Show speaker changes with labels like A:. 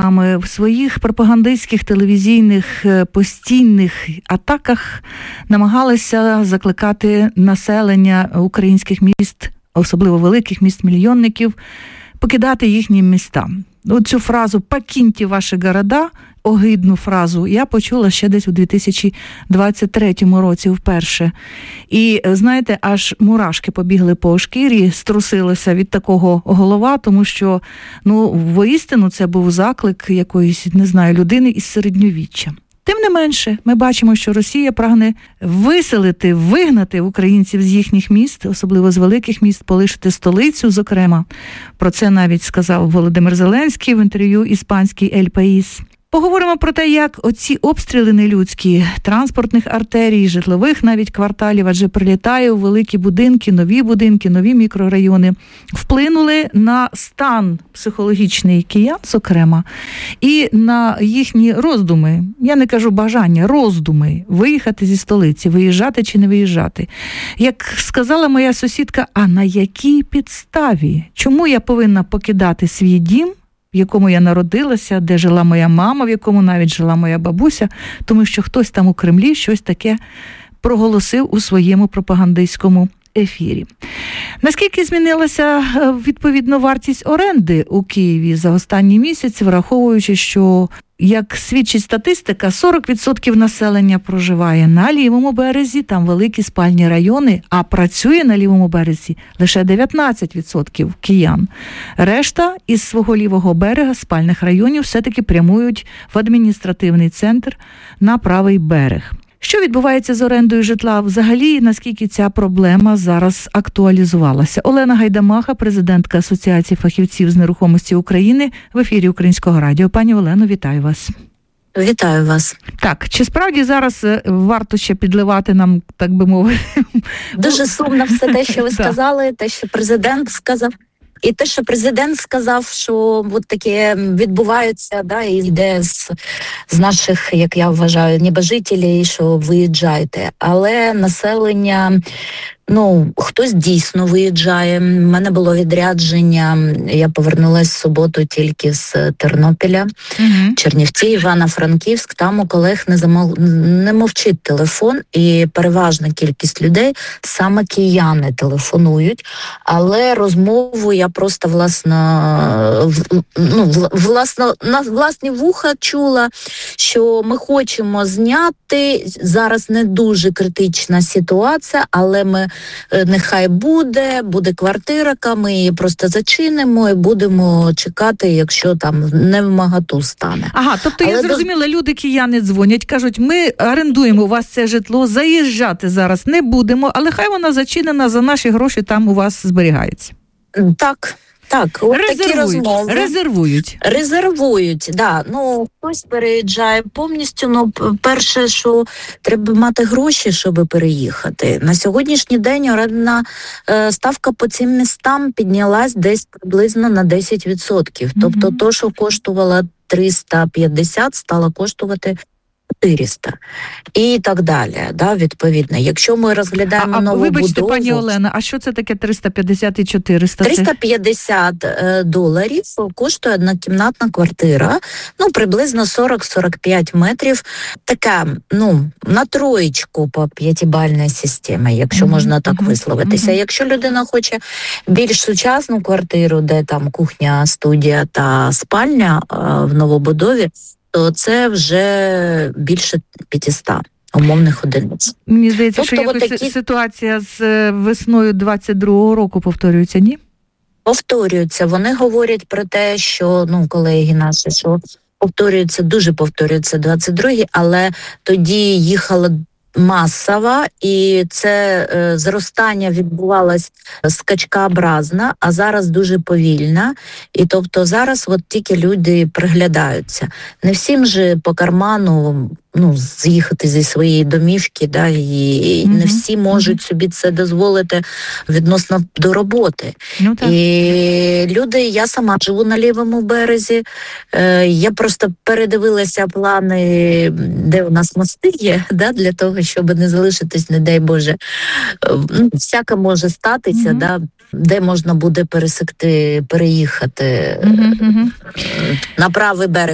A: роками в своїх пропагандистських телевізійних постійних атаках намагалися закликати населення українських міст, особливо великих міст-мільйонників, покидати їхні міста. Цю фразу «покиньте ваші города», огидну фразу, я почула ще десь у 2023 році вперше. І, знаєте, аж мурашки побігли по шкірі, струсилися від такого голова, тому що, воістину це був заклик якоїсь, не знаю, людини із середньовіччя. Тим не менше, ми бачимо, що Росія прагне виселити, вигнати українців з їхніх міст, особливо з великих міст, полишити столицю, зокрема. Про це навіть сказав Володимир Зеленський в інтерв'ю іспанській «Ель Паїс». Поговоримо про те, як оці обстріли нелюдські транспортних артерій, житлових навіть кварталів, адже прилітає у великі будинки, нові мікрорайони, вплинули на стан психологічний киян, зокрема, і на їхні роздуми, я не кажу бажання, роздуми, виїхати зі столиці, виїжджати чи не виїжджати. Як сказала моя сусідка, а на якій підставі? Чому я повинна покидати свій дім, в якому я народилася, де жила моя мама, в якому навіть жила моя бабуся, тому що хтось там у Кремлі щось таке проголосив у своєму пропагандистському ефірі. Наскільки змінилася, відповідно, вартість оренди у Києві за останній місяць, враховуючи, що, як свідчить статистика, 40% населення проживає на лівому березі, там великі спальні райони, а працює на лівому березі лише 19% киян. Решта із свого лівого берега спальних районів все-таки прямують в адміністративний центр на правий берег. Що відбувається з орендою житла взагалі, наскільки ця проблема зараз актуалізувалася? Олена Гайдамаха, президентка Асоціації фахівців з нерухомості України, в ефірі Українського радіо. Пані Олено, вітаю вас.
B: Вітаю вас.
A: Так, чи справді зараз варто ще підливати нам, так би мовити?
B: Дуже сумно все те, що ви сказали, те, що президент сказав. І те, що президент сказав, що от таке відбувається, і йде з наших, як я вважаю, небожителів, що виїжджайте. Але населення, хтось дійсно виїжджає. У мене було відрядження, я повернулася в суботу тільки з Тернопіля, Чернівці, Івано-Франківськ. Там у колег не мовчить телефон, і переважна кількість людей, саме кияни, телефонують. Але розмову я просто на власні вуха чула, що ми хочемо зняти. Зараз не дуже критична ситуація, але нехай буде квартирка, ми її просто зачинимо і будемо чекати, якщо там не вмагату стане.
A: Ага, тобто я зрозуміла, люди кияни дзвонять, кажуть, ми орендуємо у вас це житло, заїжджати зараз не будемо, але хай вона зачинена, за наші гроші там у вас зберігається.
B: Так, от такі розмови.
A: Резервують,
B: да. Хтось переїжджає повністю, перше, що треба мати гроші, щоб переїхати. На сьогоднішній день орендна ставка по цим містам піднялась десь приблизно на 10%. Тобто то, що коштувало 350, стало коштувати 400. І так далі, відповідно. Якщо ми розглядаємо нову будову...
A: Вибачте, пані Олена, а що це таке 350 і 400?
B: $350 коштує однокімнатна квартира, приблизно 40-45 метрів. Така, на троєчку по п'ятибальній системі, якщо можна так висловитися. Якщо людина хоче більш сучасну квартиру, де там кухня, студія та спальня в новобудові, то це вже більше 500 умовних одиниць.
A: Мені здається, що якось ситуація з весною 22-го року повторюється, ні?
B: Повторюється. Вони говорять про те, що, колеги наші, що дуже повторюється 22-й, але тоді їхала масово, і це зростання відбувалось скачкообразно, а зараз дуже повільно. І тобто зараз тільки люди приглядаються. Не всім же по карману з'їхати зі своєї домівки, і не всі можуть собі це дозволити відносно до роботи. І люди, я сама живу на лівому березі, я просто передивилася плани, де у нас мости є, для того, щоб не залишитись, не дай Боже. Всяке може статися, де можна буде переїхати на правий берег